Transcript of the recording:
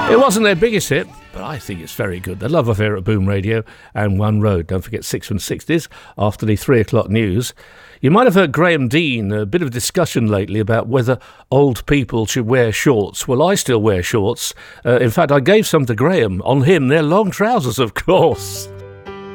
It wasn't their biggest hit, but I think it's very good. The Love Affair at Boom Radio and One Road. Don't forget 6 and 60s after the 3 o'clock news. You might have heard Graham Dean, a bit of discussion lately about whether old people should wear shorts. Well, I still wear shorts. In fact, I gave some to Graham. On him, they're long trousers, of course.